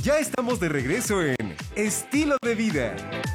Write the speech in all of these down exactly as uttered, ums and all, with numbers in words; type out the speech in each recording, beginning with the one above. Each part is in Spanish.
Ya estamos de regreso en Estilo de Vida.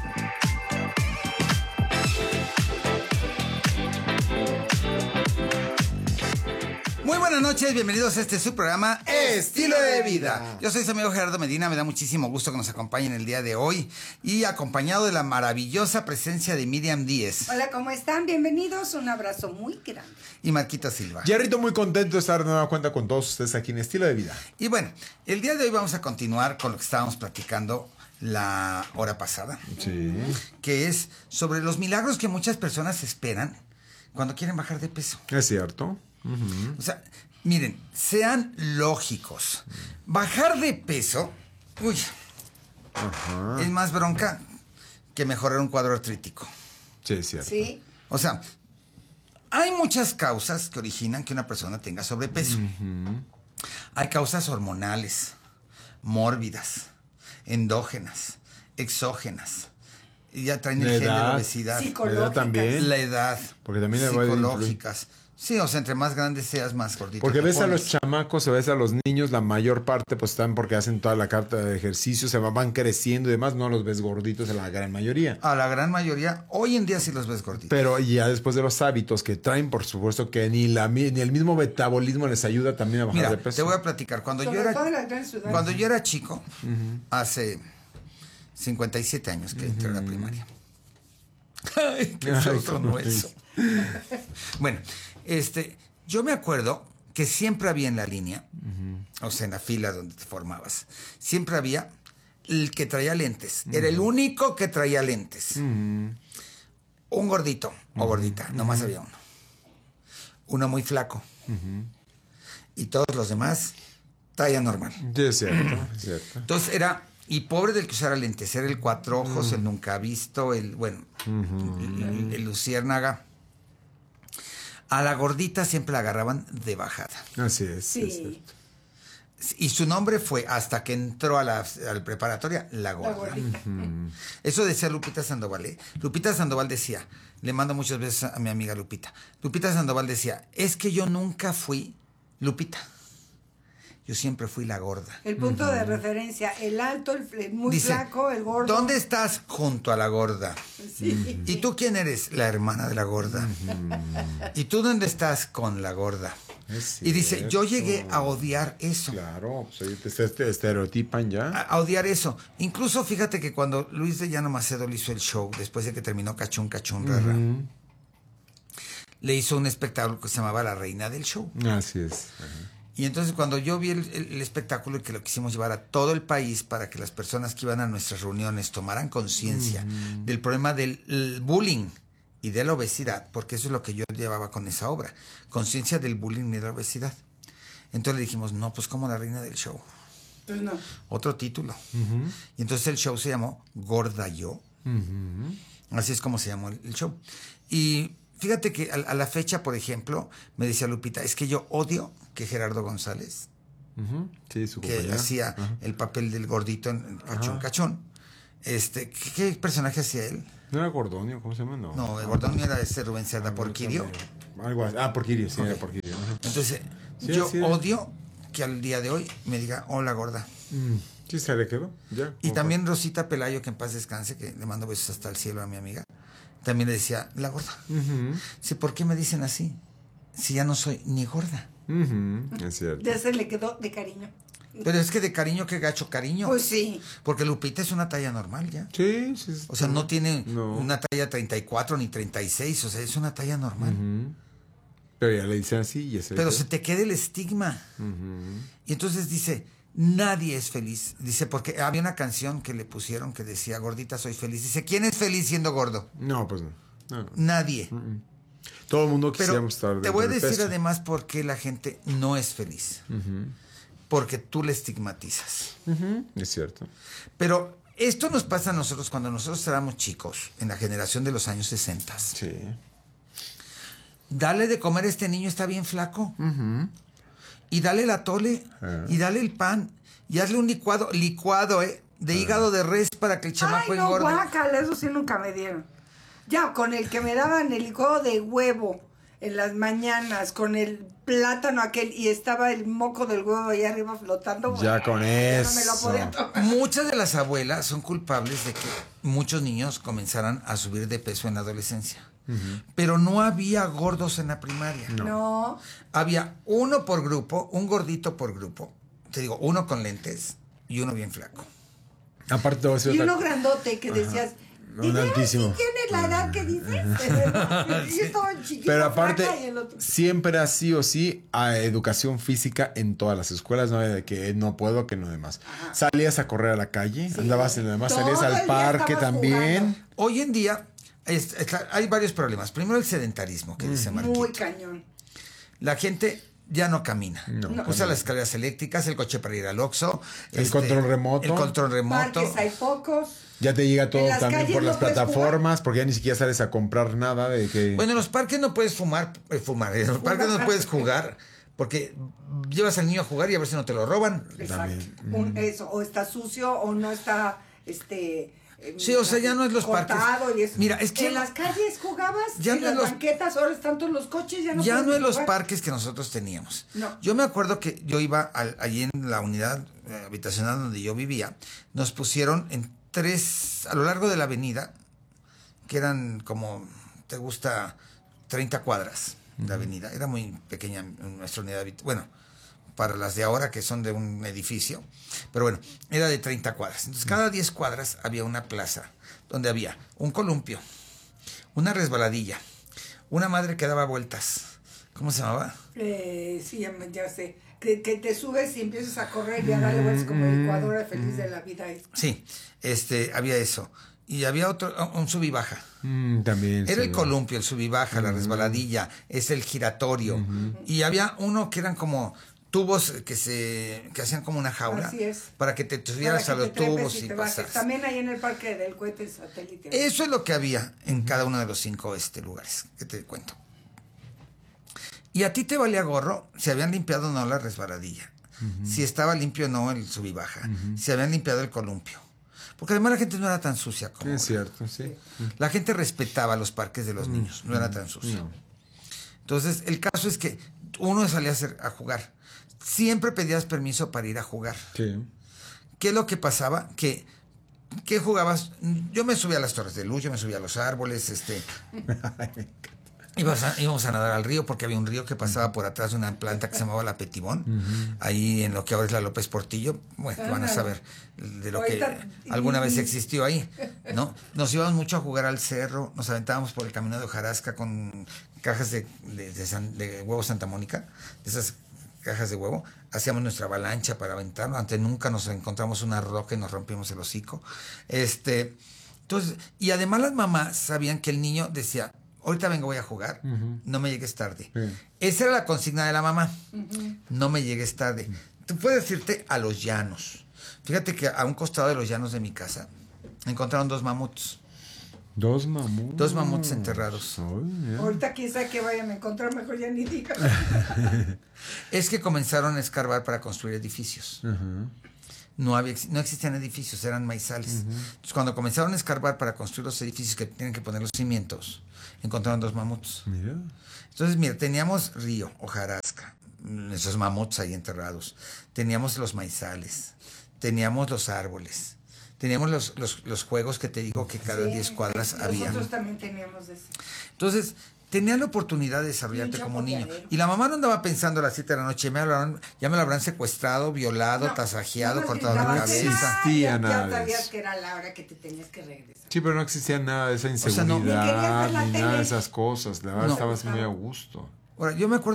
Muy buenas noches, bienvenidos a este su programa Estilo de Vida. Yo soy su amigo Gerardo Medina, me da muchísimo gusto que nos acompañen el día de hoy y acompañado de la maravillosa presencia de Miriam Díez. Hola, ¿cómo están? Bienvenidos, un abrazo muy grande. Y Marquito Silva. Jerrito, muy contento de estar de nueva cuenta con todos ustedes aquí en Estilo de Vida. Y bueno, el día de hoy vamos a continuar con lo que estábamos platicando la hora pasada. Sí. Que es sobre los milagros que muchas personas esperan cuando quieren bajar de peso. Es cierto. Uh-huh. O sea, miren, sean lógicos. Bajar de peso, uy, Ajá. es más bronca que mejorar un cuadro artrítico. Sí, es cierto. Sí. O sea, hay muchas causas que originan que una persona tenga sobrepeso. Uh-huh. Hay causas hormonales, mórbidas, endógenas, exógenas. Y ya traen el La gen de la edad. obesidad. Psicológicas. La edad también. La edad. Porque también le va a psicológicas. Sí, o sea, entre más grande seas, más gordito. Porque te ves a pones. los chamacos o ves a los niños, la mayor parte pues están porque hacen toda la carta de ejercicio, se van creciendo y demás, no los ves gorditos en la gran mayoría. A la gran mayoría, hoy en día sí los ves gorditos. Pero ya después de los hábitos que traen, por supuesto que ni, la, ni el mismo metabolismo les ayuda también a bajar Mira, de peso. te voy a platicar. Cuando yo Sobre era, todo en las grandes ciudades. cuando yo era chico, uh-huh. hace cincuenta y siete años que uh-huh. entré a la primaria. Ay, qué feo sonó eso. Bueno, este... yo me acuerdo que siempre había en la línea, uh-huh. o sea, en la fila donde te formabas, siempre había el que traía lentes. Uh-huh. Era el único que traía lentes. Uh-huh. Un gordito uh-huh. o gordita, uh-huh. nomás había uno. Uno muy flaco. Uh-huh. Y todos los demás, talla normal. Sí, es cierto, es cierto. Entonces era... y pobre del que usara lentes, era el cuatro ojos, uh-huh. el nunca visto, el, bueno, uh-huh. el, el, el luciérnaga. A la gordita siempre la agarraban de bajada. Así es. Sí. Es cierto. Y su nombre fue, hasta que entró a la, a la preparatoria, La Gorda. La gordita. Uh-huh. Eso decía Lupita Sandoval. ¿eh? Lupita Sandoval decía, le mando muchas veces a mi amiga Lupita. Lupita Sandoval decía, es que yo nunca fui Lupita. Yo siempre fui la gorda. El punto uh-huh. de referencia, el alto, el, el muy Dice, flaco, el gordo. ¿Dónde estás? Junto a la gorda. Sí. Uh-huh. ¿Y tú quién eres? La hermana de la gorda. Uh-huh. ¿Y tú dónde estás? Con la gorda. Y dice, yo llegué a odiar eso. Claro, pues te, te estereotipan ya. A, a odiar eso. Incluso fíjate que cuando Luis de Llano Macedo le hizo el show, después de que terminó Cachún, Cachún, Rara, uh-huh. le hizo un espectáculo que se llamaba La Reina del Show. Así es. Uh-huh. Y entonces cuando yo vi el, el, el espectáculo y que lo quisimos llevar a todo el país para que las personas que iban a nuestras reuniones tomaran conciencia mm. del problema del bullying y de la obesidad, porque eso es lo que yo llevaba con esa obra, conciencia del bullying y de la obesidad. Entonces le dijimos, no, pues como La Reina del Show. Pues no. Otro título. Uh-huh. Y entonces el show se llamó Gorda Yo. Uh-huh. Así es como se llamó el, el show. Y... fíjate que a, a la fecha, por ejemplo, me decía Lupita, es que yo odio que Gerardo González, uh-huh. sí, su que compañero. hacía uh-huh. el papel del gordito en Cachón, uh-huh. Cachón, este, ¿qué, ¿qué personaje hacía él? ¿No era Gordonio? ¿Cómo se llama? No, no el Gordonio era ese Rubén Cerda, ah, Porquirio. Algo así. Ah, Porquirio, sí, okay. era Porquirio. Uh-huh. Entonces, sí, yo sí, odio que al día de hoy me diga, hola gorda. Mm. Sí, se le quedó. Ya, y también fue? Rosita Pelayo, que en paz descanse, que le mando besos hasta el cielo a mi amiga, también le decía, la gorda. Uh-huh. Sí, ¿por qué me dicen así? Si ya no soy ni gorda. Uh-huh. Es cierto. Ya se le quedó de cariño. Pero es que de cariño, que gacho cariño. Pues sí. Porque Lupita es una talla normal ya. Sí, sí. O sea, no tiene no. una talla treinta y cuatro ni treinta y seis, o sea, es una talla normal. Uh-huh. Pero ya le dicen así y es Pero se te queda el estigma. Uh-huh. Y entonces dice, nadie es feliz. Dice, porque había una canción que le pusieron que decía, gordita soy feliz. Dice, ¿quién es feliz siendo gordo? No, pues no. no. Nadie. Uh-uh. Todo el mundo quisiéramos estar dentro te voy a decir peso. además por qué la gente no es feliz. Uh-huh. Porque tú le estigmatizas. Uh-huh. Es cierto. Pero esto nos pasa a nosotros cuando nosotros éramos chicos, en la generación de los años sesenta. Sí. Dale de comer a este niño, está bien flaco. Uh-huh. Y dale el atole, uh-huh. y dale el pan, y hazle un licuado, licuado, ¿eh? De uh-huh. hígado de res para que el chamaco Ay, no, engorde. guácala, eso sí nunca me dieron. Ya, con el que me daban el licuado de huevo, en las mañanas con el plátano aquel y estaba el moco del huevo ahí arriba flotando. Ya con eso. No me lo podía tomar. Muchas de las abuelas son culpables de que muchos niños comenzaran a subir de peso en la adolescencia. Uh-huh. Pero no había gordos en la primaria. No. no. Había uno por grupo, un gordito por grupo. Te digo, uno con lentes y uno bien flaco. Aparte todo eso. Y uno grandote que decías... Un altísimo. ¿Tienes la edad que dices? Sí. Yo estaba chiquito, pero aparte, flaca, y el otro. siempre ha sí o sí a educación física en todas las escuelas, no de que no puedo, que no demás. Ajá. Salías a correr a la calle, sí. andabas en lo demás, salías al parque también. Jugando. Hoy en día es, es, hay varios problemas. Primero el sedentarismo, que mm. dice Marquito. Muy cañón. La gente ya no camina. No, Usa camina. Las escaleras eléctricas, el coche para ir al Oxxo. El este, control remoto. El control remoto. Parques hay pocos. Ya te llega todo también por las no plataformas, porque ya ni siquiera sales a comprar nada de que... Bueno, en los parques no puedes fumar, eh, fumar. En los parques no puedes jugar, porque llevas al niño a jugar y a ver si no te lo roban. Exacto. Un, mm. Eso, o está sucio o no está, este... Sí, o sea, ya no es los parques. Y eso. Mira, es que en las calles jugabas, ya en no las los, banquetas, ahora están todos los coches, ya no Ya no es los jugar. parques que nosotros teníamos. No. Yo me acuerdo que yo iba al, allí en la unidad eh, habitacional donde yo vivía, nos pusieron en tres, a lo largo de la avenida, que eran como, te gusta, treinta cuadras de avenida. Era muy pequeña nuestra unidad habitacional. Bueno, para las de ahora que son de un edificio, pero bueno, era de treinta cuadras. Entonces cada diez cuadras había una plaza donde había un columpio, una resbaladilla, una madre que daba vueltas. ¿Cómo se llamaba? Eh, sí, ya, ya sé. Que, que te subes y empiezas a correr y a darle vueltas como licuadora feliz de la vida. Sí, este, había eso. Y había otro, un sub y baja. Mm, también. Era sí. el columpio, el sub y baja, uh-huh. la resbaladilla, es el giratorio. Uh-huh. Y había uno que eran como tubos que se que hacían como una jaula. Así es. Para que te subieras a los tubos y, y pasas. También ahí en el parque del cohete satélite. Eso es lo que había en cada uno de los cinco este, lugares que te cuento. Y a ti te valía gorro si habían limpiado o no la resbaladilla. Uh-huh. Si estaba limpio o no el sub y baja. Uh-huh. Si habían limpiado el columpio. Porque además la gente no era tan sucia como es ahora. Cierto, sí. La gente respetaba los parques de los niños, no era tan sucio. No. Entonces, el caso es que uno salía a, hacer, a jugar. Siempre pedías permiso para ir a jugar. Sí. ¿Qué es lo que pasaba? Que, ¿qué jugabas? Yo me subía a las torres de luz, yo me subía a los árboles, este... Íbamos a, íbamos a nadar al río porque había un río que pasaba por atrás de una planta que se llamaba La Petibón, uh-huh. ahí en lo que ahora es la López Portillo. Bueno, van a saber de lo que alguna vez existió ahí, ¿no? Nos íbamos mucho a jugar al cerro, nos aventábamos por el camino de Hojarasca con cajas de, de, de, San, de huevo Santa Mónica, de esas cajas de huevo, hacíamos nuestra avalancha para aventarnos, antes nunca nos encontramos una roca y nos rompimos el hocico. Este, entonces, y además las mamás sabían que el niño decía, ahorita vengo, voy a jugar, uh-huh. no me llegues tarde. Sí. Esa era la consigna de la mamá, uh-huh. no me llegues tarde. Uh-huh. Tú puedes irte a los llanos. Fíjate que a un costado de los llanos de mi casa encontraron dos mamuts. Dos mamuts. Dos mamuts enterrados. Oh, yeah. Ahorita quién sabe qué vayan a encontrar, mejor ya ni digas. Es que comenzaron a escarbar para construir edificios. Uh-huh. No, había, no existían edificios, eran maizales. Uh-huh. Entonces, cuando comenzaron a escarbar para construir los edificios que tienen que poner los cimientos, encontraron dos mamuts. Mira. Entonces, mira, teníamos río, hojarasca, esos mamuts ahí enterrados. Teníamos los maizales, teníamos los árboles, teníamos los, los, los juegos que te digo que cada diez sí, cuadras nosotros había. Nosotros también teníamos eso. Entonces, tenían la oportunidad de desarrollarte como niño. Y la mamá no andaba pensando a las siete de la noche, me hablaron, ya me lo habrán secuestrado, violado, no, tasajeado, no cortado la cabeza. No existía ya, nada. Ya sabías que era la hora que te tenías que regresar. Sí, pero no existía nada de esa inseguridad, o sea, no, ni, ni nada de esas cosas. La verdad, no, estabas muy a gusto. Ahora, yo me acuerdo